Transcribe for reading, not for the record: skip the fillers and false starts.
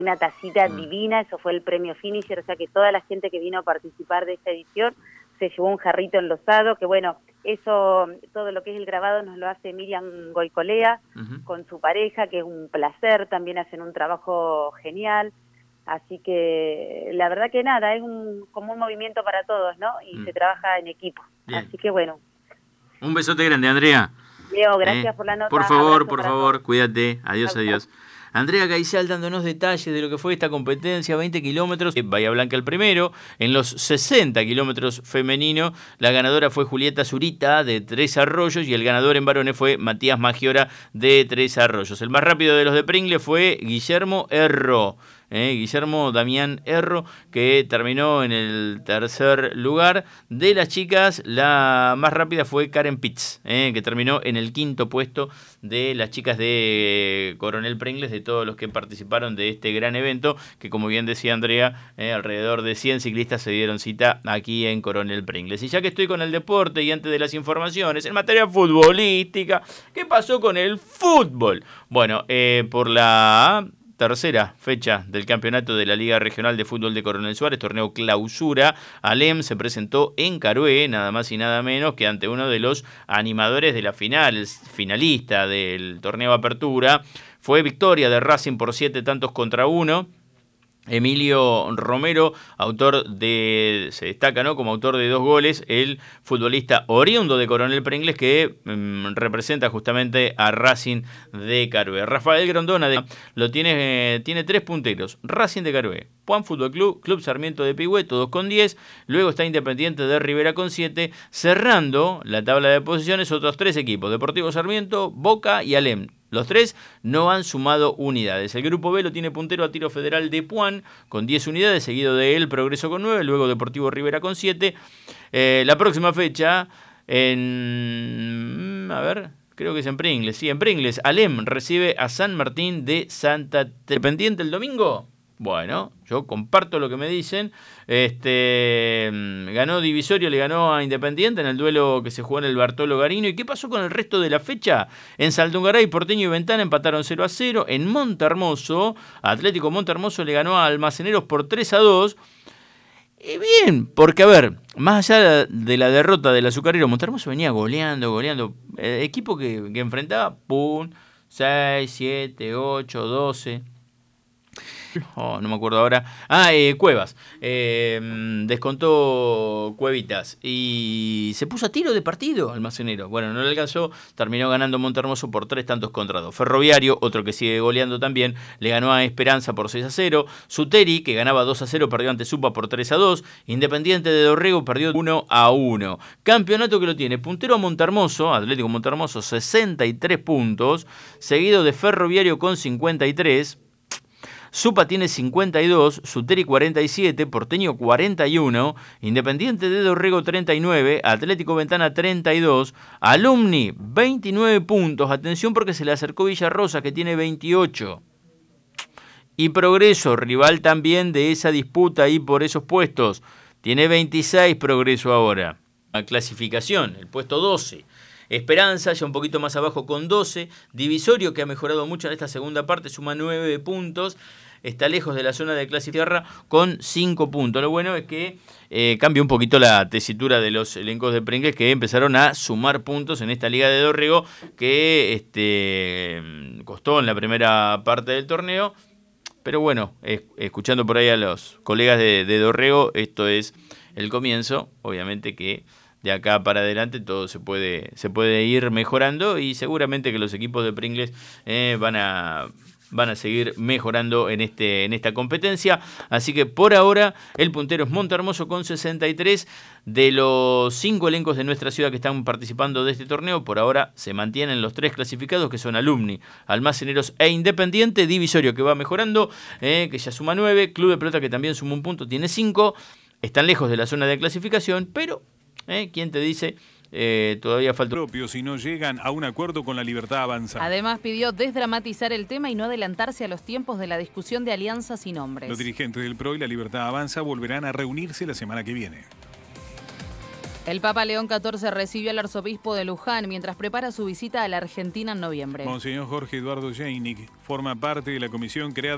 una tacita divina, eso fue el premio Finisher, o sea que toda la gente que vino a participar de esta edición se llevó un jarrito enlosado, que bueno, eso, todo lo que es el grabado nos lo hace Miriam Goicolea con su pareja, que es un placer, también hacen un trabajo genial, así que la verdad que nada, es como un movimiento para todos, ¿no? Y se trabaja en equipo, Bien. Así que bueno. Un besote grande, Andrea. Leo, gracias por la nota. Por favor, cuídate. Adiós, Chau, adiós. Andrea Gaizal dándonos detalles de lo que fue esta competencia, 20 kilómetros, Bahía Blanca el primero, en los 60 kilómetros femenino, la ganadora fue Julieta Zurita de Tres Arroyos y el ganador en varones fue Matías Magiora de Tres Arroyos. El más rápido de los de Pringle fue Guillermo Erro. Guillermo Damián Erro, que terminó en el tercer lugar. De las chicas, la más rápida fue Karen Pitts, que terminó en el quinto puesto de las chicas de Coronel Pringles, de todos los que participaron de este gran evento, que como bien decía Andrea, alrededor de 100 ciclistas se dieron cita aquí en Coronel Pringles. Y ya que estoy con el deporte y antes de las informaciones, en materia futbolística, ¿qué pasó con el fútbol? Bueno, por la tercera fecha del campeonato de la Liga Regional de Fútbol de Coronel Suárez, torneo clausura, Alem se presentó en Carué, nada más y nada menos que ante uno de los animadores de la final, el finalista del torneo Apertura. Fue victoria de Racing por 7-1. Emilio Romero, se destaca, ¿no?, como autor de 2 goles, el futbolista oriundo de Coronel Pringles que representa justamente a Racing de Carué. Rafael Grondona tiene 3 punteros: Racing de Carué, Puan Fútbol Club, Club Sarmiento de Pigüé, todos con 10, luego está Independiente de Rivera con 7, cerrando la tabla de posiciones otros 3 equipos: Deportivo Sarmiento, Boca y Alem. Los 3 no han sumado unidades. El grupo B lo tiene puntero a Tiro Federal de Puan con 10 unidades, seguido de él Progreso con 9, luego Deportivo Rivera con 7. La próxima fecha creo que es en Pringles. Sí, en Pringles. Alem recibe a San Martín de Santa Teresa. ¿Pendiente el domingo? Bueno, yo comparto lo que me dicen. Ganó Divisorio, le ganó a Independiente en el duelo que se jugó en el Bartolo Garino. ¿Y qué pasó con el resto de la fecha? En Saldungaray, Porteño y Ventana empataron 0-0. En Montehermoso, Atlético Montehermoso le ganó a Almaceneros por 3-2. Y bien, porque a ver, más allá de la derrota del Azucarero, Montehermoso venía goleando. Equipo que enfrentaba, 6, 7, 8, 12... no me acuerdo ahora. Cuevas. Descontó Cuevitas. Y se puso a tiro de partido Almacenero. Bueno, no le alcanzó. Terminó ganando Montehermoso por 3-2. Ferroviario, otro que sigue goleando también, le ganó a Esperanza por 6-0. Suteri, que ganaba 2-0, perdió ante Supa por 3-2. Independiente de Dorrego perdió 1-1. Campeonato que lo tiene puntero a Montehermoso, Atlético Montehermoso, 63 puntos. Seguido de Ferroviario con 53. Supa tiene 52, Suteri 47, Porteño 41, Independiente de Dorrego 39, Atlético Ventana 32, Alumni 29 puntos, atención porque se le acercó Villarrosa que tiene 28. Y Progreso, rival también de esa disputa ahí por esos puestos, tiene 26 Progreso ahora. La clasificación, el puesto 12. Esperanza ya un poquito más abajo con 12. Divisorio, que ha mejorado mucho en esta segunda parte, suma 9 puntos. Está lejos de la zona de clasificación con 5 puntos. Lo bueno es que cambia un poquito la tesitura de los elencos de Pringles, que empezaron a sumar puntos en esta Liga de Dorrego que costó en la primera parte del torneo. Pero bueno, escuchando por ahí a los colegas de Dorrego, esto es el comienzo. Obviamente que de acá para adelante todo se puede ir mejorando y seguramente que los equipos de Pringles van a seguir mejorando en esta competencia. Así que por ahora el puntero es Montehermoso con 63. De los 5 elencos de nuestra ciudad que están participando de este torneo, por ahora se mantienen los 3 clasificados, que son Alumni, Almaceneros e Independiente. Divisorio, que va mejorando, que ya suma 9. Club de Pelota, que también suma un punto, tiene 5. Están lejos de la zona de clasificación, pero ¿quién te dice? Todavía falta propio si no llegan a un acuerdo con la Libertad Avanza. Además pidió desdramatizar el tema y no adelantarse a los tiempos de la discusión de alianzas y nombres. Los dirigentes del PRO y la Libertad Avanza volverán a reunirse la semana que viene. El Papa León XIV recibió al arzobispo de Luján mientras prepara su visita a la Argentina en noviembre. Monseñor Jorge Eduardo Jainik forma parte de la comisión creada